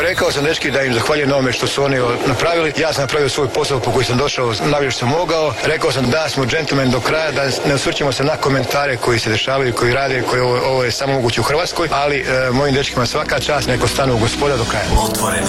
Rekao sam dečki da im zahvaljujem na ovome što su oni napravili. Ja sam napravio svoj posao po koji sam došao, najviše sam mogao. Rekao sam da smo džentlmen do kraja, da ne osvrćemo se na komentare koji se dešavaju, koji rade, koji ovo je samo moguće u Hrvatskoj, ali mojim dečkima svaka čast, neko stanu u Gospoda do kraja. Otvoreni